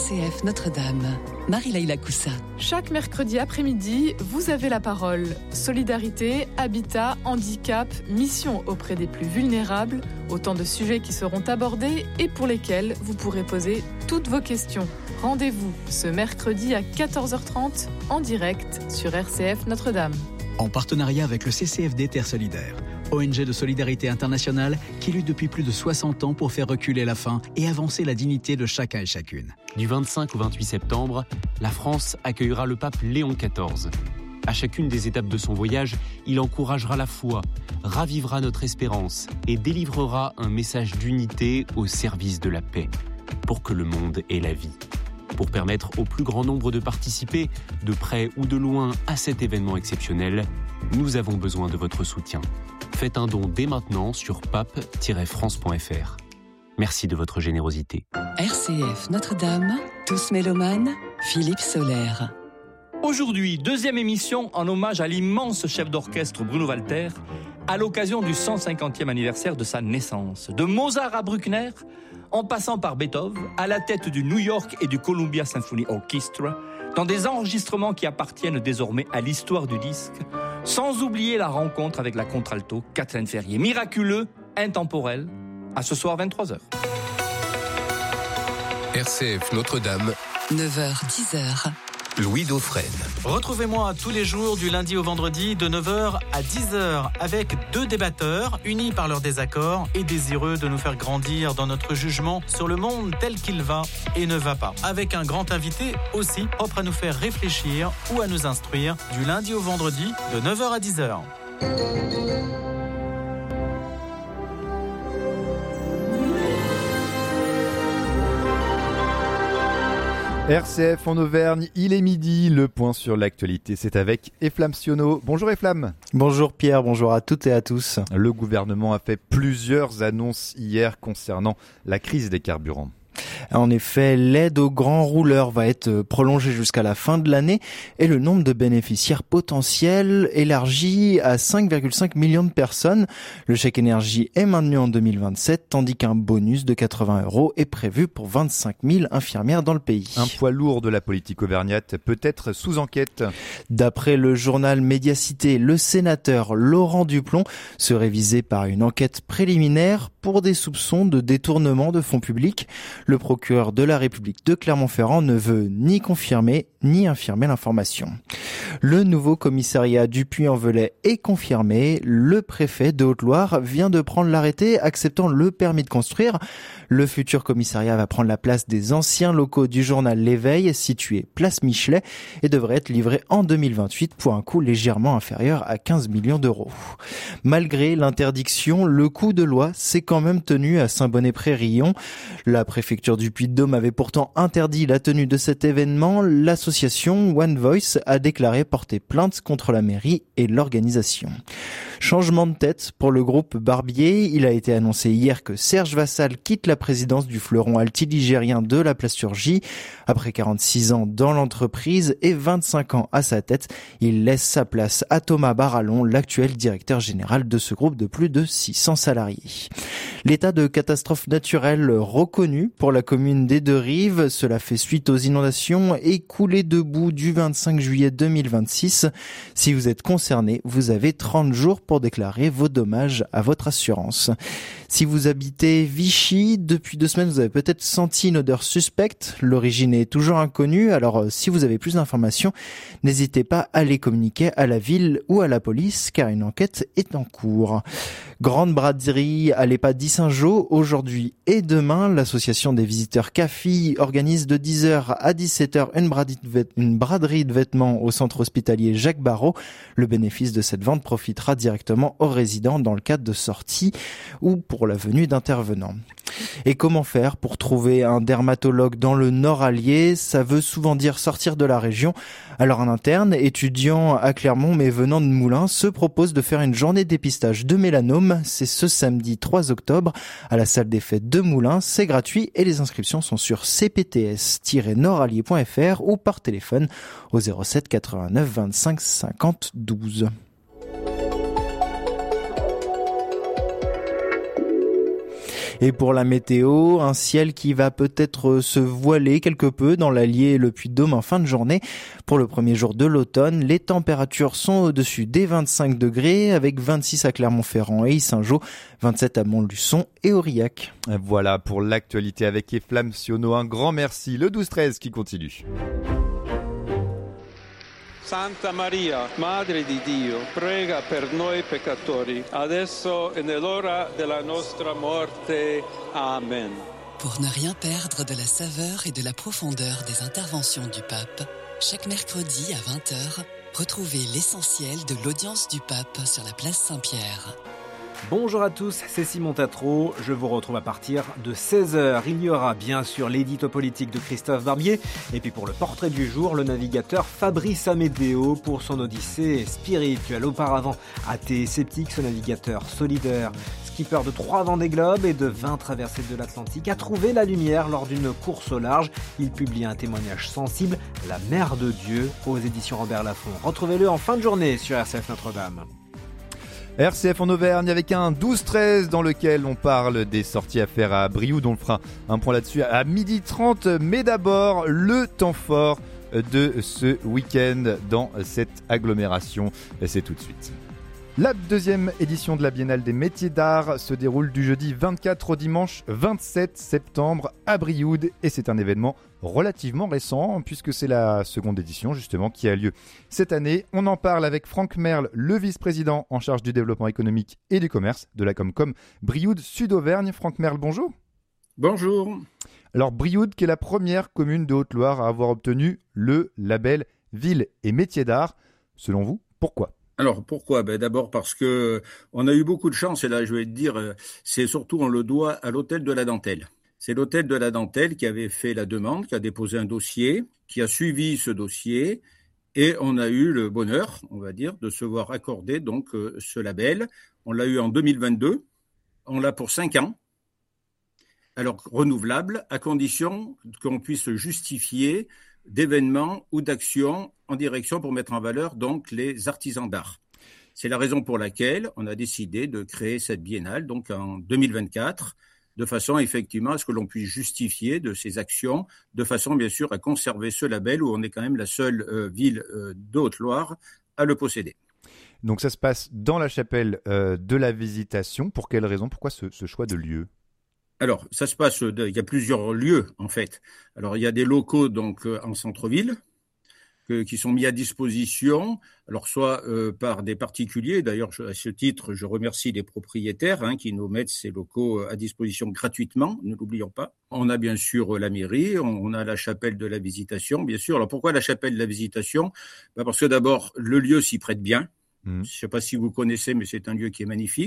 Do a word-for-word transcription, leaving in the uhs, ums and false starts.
C F Notre-Dame. Marie-Laïla Coussa. Chaque mercredi après-midi, vous avez la parole. Solidarité, habitat, handicap, mission auprès des plus vulnérables, autant de sujets qui seront abordés et pour lesquels vous pourrez poser toutes vos questions. Rendez-vous ce mercredi à quatorze heures trente en direct sur R C F Notre-Dame. En partenariat avec le C C F D Terre Solidaire, O N G de solidarité internationale qui lutte depuis plus de soixante ans pour faire reculer la faim et avancer la dignité de chacun et chacune. Du vingt-cinq au vingt-huit septembre, la France accueillera le pape Léon quatorze. À chacune des étapes de son voyage, il encouragera la foi, ravivera notre espérance et délivrera un message d'unité au service de la paix, pour que le monde ait la vie. Pour permettre au plus grand nombre de participer, de près ou de loin, à cet événement exceptionnel, nous avons besoin de votre soutien. Faites un don dès maintenant sur pape tiret france point f r. Merci de votre générosité. R C F Notre-Dame, tous mélomanes, Philippe Sollaire. Aujourd'hui, deuxième émission en hommage à l'immense chef d'orchestre Bruno Walter, à l'occasion du cent cinquantième anniversaire de sa naissance. De Mozart à Bruckner, en passant par Beethoven, à la tête du New York et du Columbia Symphony Orchestra, dans des enregistrements qui appartiennent désormais à l'histoire du disque, sans oublier la rencontre avec la contralto Kathleen Ferrier. Miraculeux, intemporel, à ce soir vingt-trois heures. R C F Notre-Dame, neuf heures dix heures. Louis Dauphren. Retrouvez-moi tous les jours du lundi au vendredi de neuf heures à dix heures avec deux débatteurs unis par leurs désaccords et désireux de nous faire grandir dans notre jugement sur le monde tel qu'il va et ne va pas. Avec un grand invité aussi propre à nous faire réfléchir ou à nous instruire du lundi au vendredi de neuf heures à dix heures. R C F en Auvergne, il est midi, le point sur l'actualité, c'est avec Eflam Siono. Bonjour Eflam. Bonjour Pierre, bonjour à toutes et à tous. Le gouvernement a fait plusieurs annonces hier concernant la crise des carburants. En effet, l'aide aux grands rouleurs va être prolongée jusqu'à la fin de l'année et le nombre de bénéficiaires potentiels élargi à cinq virgule cinq millions de personnes. Le chèque énergie est maintenu en deux mille vingt-sept, tandis qu'un bonus de quatre-vingts euros est prévu pour vingt-cinq mille infirmières dans le pays. Un poids lourd de la politique auvergnate peut être sous enquête. D'après le journal Médiacité, le sénateur Laurent Duplon serait visé par une enquête préliminaire pour des soupçons de détournement de fonds publics. Le procureur de la République de Clermont-Ferrand ne veut ni confirmer ni infirmer l'information. Le nouveau commissariat du Puy-en-Velay est confirmé. Le préfet de Haute-Loire vient de prendre l'arrêté acceptant le permis de construire. Le futur commissariat va prendre la place des anciens locaux du journal L'Éveil, situé place Michelet, et devrait être livré en deux mille vingt-huit pour un coût légèrement inférieur à quinze millions d'euros. Malgré l'interdiction, le coup de loi s'est quand même tenu à Saint-Bonnet-Près-Rion. La préfecture du Puy-de-Dôme avait pourtant interdit la tenue de cet événement. L'association One Voice a déclaré porter plainte contre la mairie et l'organisation. Changement de tête pour le groupe Barbier. Il a été annoncé hier que Serge Vassal quitte la présidence du fleuron altiligérien de la plasturgie. Après quarante-six ans dans l'entreprise et vingt-cinq ans à sa tête, il laisse sa place à Thomas Barallon, l'actuel directeur général de ce groupe de plus de six cents salariés. L'état de catastrophe naturelle reconnu pour la commune des Deux-Rives, cela fait suite aux inondations et coulées de boue du vingt-cinq juillet deux mille vingt-six. Si vous êtes concerné, vous avez trente jours pour déclarer vos dommages à votre assurance. Si vous habitez Vichy, depuis deux semaines, vous avez peut-être senti une odeur suspecte. L'origine est toujours inconnue, alors si vous avez plus d'informations, n'hésitez pas à les communiquer à la ville ou à la police, car une enquête est en cours. Grande braderie à l'EHPAD d'Issingeaux, aujourd'hui et demain, l'association des visiteurs C A F I organise de dix heures à dix-sept heures une braderie de, vêt- une braderie de vêtements au centre hospitalier Jacques Barrault. Le bénéfice de cette vente profitera directement aux résidents dans le cadre de sorties ou pour la venue d'intervenants. Et comment faire pour trouver un dermatologue dans le Nord allié? Ça veut souvent dire sortir de la région. Alors un interne, étudiant à Clermont mais venant de Moulins, se propose de faire une journée de dépistage de mélanome. C'est ce samedi trois octobre à la salle des fêtes de Moulins. C'est gratuit et les inscriptions sont sur c p t s tiret nord allié point f r ou par téléphone au zéro sept quatre-vingt-neuf vingt-cinq cinquante douze. Et pour la météo, un ciel qui va peut-être se voiler quelque peu dans l'Allier et le Puy-de-Dôme en fin de journée. Pour le premier jour de l'automne, les températures sont au-dessus des vingt-cinq degrés avec vingt-six à Clermont-Ferrand et Yssingeaux, vingt-sept à Montluçon et Aurillac. Voilà pour l'actualité avec Eflam Siono. Un grand merci. Le douze treize qui continue. Santa Maria, Madre di Dio, prega per noi peccatori, adesso e nell'ora della nostra morte. Amen. Pour ne rien perdre de la saveur et de la profondeur des interventions du pape, chaque mercredi à vingt heures, retrouvez l'essentiel de l'audience du pape sur la place Saint-Pierre. Bonjour à tous, c'est Simon Tatro. Je vous retrouve à partir de seize heures. Il y aura bien sûr l'édito politique de Christophe Barbier. Et puis pour le portrait du jour, le navigateur Fabrice Amédéo pour son odyssée spirituelle. Auparavant, athée et sceptique, ce navigateur solidaire, skipper de trois Vendée Globe et de vingt traversées de l'Atlantique, a trouvé la lumière lors d'une course au large. Il publie un témoignage sensible, La Mère de Dieu, aux éditions Robert Laffont. Retrouvez-le en fin de journée sur R C F Notre-Dame. R C F en Auvergne avec un douze treize dans lequel on parle des sorties à faire à Brioude. On fera un point là-dessus à midi trente. Mais d'abord, le temps fort de ce week-end dans cette agglomération. Et c'est tout de suite. La deuxième édition de la Biennale des métiers d'art se déroule du jeudi vingt-quatre au dimanche vingt-sept septembre à Brioude et c'est un événement relativement récent puisque c'est la seconde édition justement qui a lieu cette année. On en parle avec Franck Merle, le vice-président en charge du développement économique et du commerce de la Comcom Brioude Sud-Auvergne. Franck Merle, bonjour. Bonjour. Alors Brioude qui est la première commune de Haute-Loire à avoir obtenu le label Ville et métiers d'art. Selon vous, pourquoi ? Alors pourquoi ? Ben d'abord parce que on a eu beaucoup de chance et là je vais te dire, c'est surtout on le doit à l'hôtel de la Dentelle. C'est l'hôtel de la Dentelle qui avait fait la demande, qui a déposé un dossier, qui a suivi ce dossier et on a eu le bonheur, on va dire, de se voir accorder donc ce label. On l'a eu en deux mille vingt-deux, on l'a pour cinq ans. Alors renouvelable à condition qu'on puisse justifier d'événements ou d'actions en direction pour mettre en valeur donc les artisans d'art. C'est la raison pour laquelle on a décidé de créer cette biennale donc en deux mille vingt-quatre, de façon effectivement à ce que l'on puisse justifier de ces actions, de façon bien sûr à conserver ce label où on est quand même la seule euh, ville euh, de Haute-Loire à le posséder. Donc ça se passe dans la chapelle euh, de la Visitation. Pour quelle raison ? Pourquoi ce, ce choix de lieu ? Alors, ça se passe, de, il y a plusieurs lieux, en fait. Alors, il y a des locaux, donc, euh, en centre-ville, que, qui sont mis à disposition, alors, soit euh, par des particuliers. D'ailleurs, je, à ce titre, je remercie les propriétaires, hein, qui nous mettent ces locaux à disposition gratuitement, ne l'oublions pas. On a bien sûr la mairie, on, on a la chapelle de la Visitation, bien sûr. Alors, pourquoi la chapelle de la Visitation ? Ben, parce que d'abord, le lieu s'y prête bien. Je ne sais pas si vous connaissez, mais c'est un lieu qui est magnifique.